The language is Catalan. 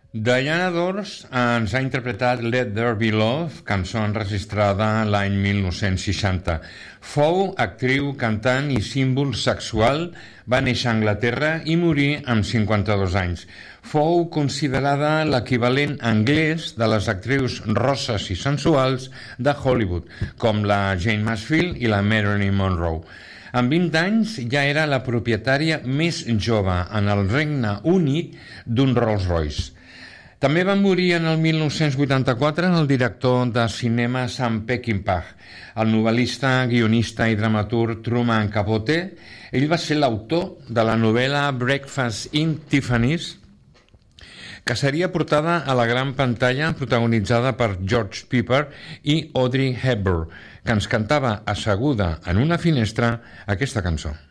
Diana Dors ens ha interpretat Let There Be Love, cançó enregistrada l'any 1960. Fou actriu, cantant i símbol sexual, va néixer a Anglaterra i morí amb 52 anys. Fou considerada l'equivalent anglès de les actrius rosses i sensuals de Hollywood, com la Jane Mansfield i la Marilyn Monroe. Amb 20 anys ja era la propietària més jove en el Regne Unit d'un Rolls Royce. També va morir en el 1984 el director de cinema Sam Peckinpah, el novel·lista, guionista i dramaturg Truman Capote. Ell va ser l'autor de la novel·la Breakfast in Tiffany's, que seria portada a la gran pantalla protagonitzada per George Pepper i Audrey Hepburn, que ens cantava asseguda en una finestra aquesta cançó.